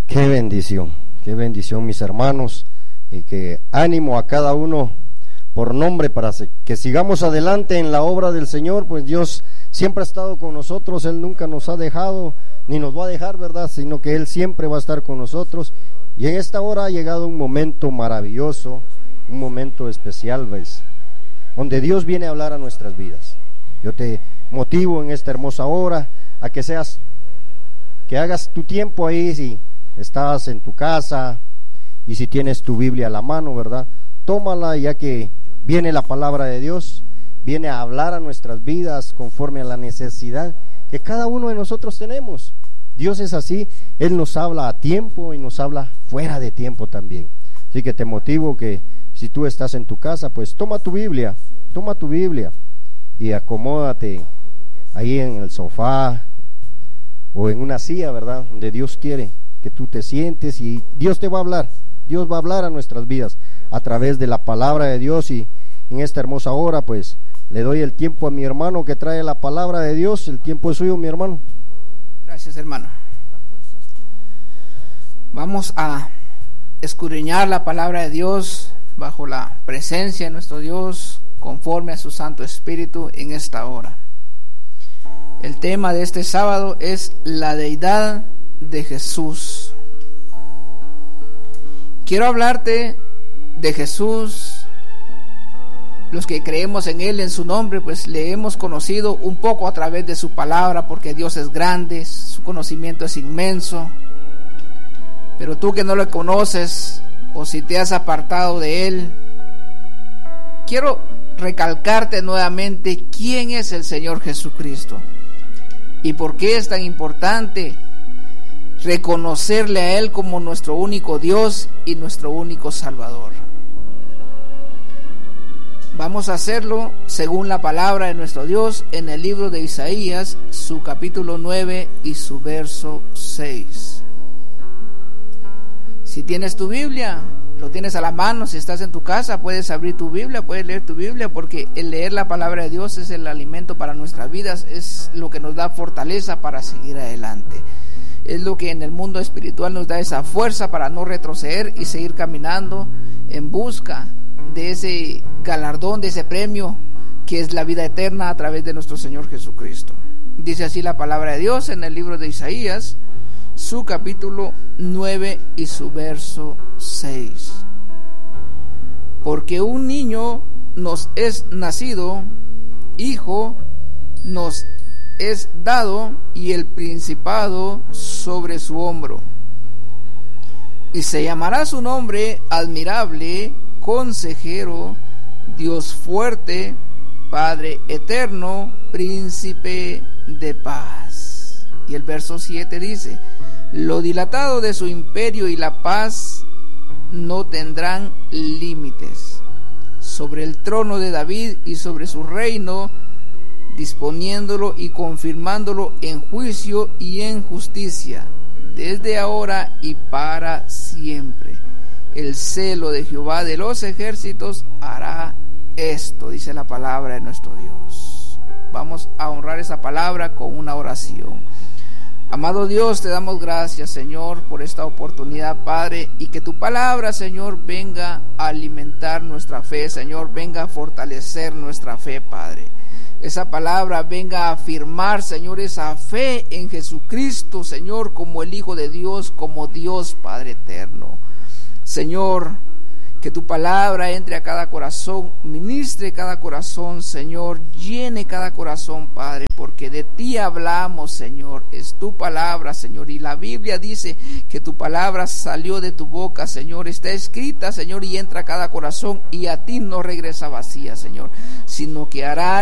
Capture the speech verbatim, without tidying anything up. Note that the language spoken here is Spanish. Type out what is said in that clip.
Qué bendición, qué bendición, mis hermanos, y que ánimo a cada uno por nombre para que sigamos adelante en la obra del Señor. Pues Dios siempre ha estado con nosotros, Él nunca nos ha dejado ni nos va a dejar, ¿verdad? Sino que Él siempre va a estar con nosotros. Y en esta hora ha llegado un momento maravilloso, un momento especial, ¿ves? Donde Dios viene a hablar a nuestras vidas. Yo te motivo en esta hermosa hora a que seas, que hagas tu tiempo ahí, si estás en tu casa y si tienes tu Biblia a la mano, ¿verdad? Tómala, ya que viene la palabra de Dios, viene a hablar a nuestras vidas conforme a la necesidad que cada uno de nosotros tenemos. Dios es así, Él nos habla a tiempo y nos habla fuera de tiempo también. Así que te motivo que si tú estás en tu casa, pues toma tu Biblia, toma tu Biblia y acomódate ahí en el sofá o en una silla, ¿verdad? Donde Dios quiere que tú te sientes y Dios te va a hablar. Dios va a hablar a nuestras vidas a través de la palabra de Dios. Y en esta hermosa hora, pues, le doy el tiempo a mi hermano que trae la palabra de Dios. El tiempo es suyo, mi hermano. Gracias, hermano. Vamos a escudriñar la palabra de Dios bajo la presencia de nuestro Dios, conforme a su Santo Espíritu en esta hora. El tema de este sábado es la deidad de Jesús. Quiero hablarte de Jesús. Los que creemos en Él, en su nombre, pues le hemos conocido un poco a través de su palabra, porque Dios es grande, su conocimiento es inmenso. Pero tú que no lo conoces, o si te has apartado de Él, quiero recalcarte nuevamente quién es el Señor Jesucristo y por qué es tan importante reconocerle a Él como nuestro único Dios y nuestro único Salvador. Vamos a hacerlo según la palabra de nuestro Dios en el libro de Isaías, su capítulo nueve y su verso seis. Si tienes tu Biblia, lo tienes a la mano. Si estás en tu casa, puedes abrir tu Biblia, puedes leer tu Biblia, porque el leer la palabra de Dios es el alimento para nuestras vidas, es lo que nos da fortaleza para seguir adelante. Es lo que en el mundo espiritual nos da esa fuerza para no retroceder y seguir caminando en busca de ese galardón, de ese premio que es la vida eterna a través de nuestro Señor Jesucristo. Dice así la palabra de Dios en el libro de Isaías, su capítulo nueve y su verso seis. Porque un niño nos es nacido, hijo nos es dado, y el principado sobre su hombro. Y se llamará su nombre Admirable, Consejero, Dios fuerte, Padre eterno, Príncipe de paz. Y el verso siete dice: lo dilatado de su imperio y la paz no tendrán límites sobre el trono de David y sobre su reino, disponiéndolo y confirmándolo en juicio y en justicia, desde ahora y para siempre. El celo de Jehová de los ejércitos hará esto, dice la palabra de nuestro Dios. Vamos a honrar esa palabra con una oración. Amado Dios, te damos gracias, Señor, por esta oportunidad, Padre, y que tu palabra, Señor, venga a alimentar nuestra fe, Señor, venga a fortalecer nuestra fe, Padre. Esa palabra venga a afirmar, Señor, esa fe en Jesucristo, Señor, como el Hijo de Dios, como Dios Padre eterno. Señor, que tu palabra entre a cada corazón, ministre cada corazón, Señor, llene cada corazón, Padre, porque de ti hablamos, Señor, es tu palabra, Señor, y la Biblia dice que tu palabra salió de tu boca, Señor, está escrita, Señor, y entra a cada corazón, y a ti no regresa vacía, Señor, sino que hará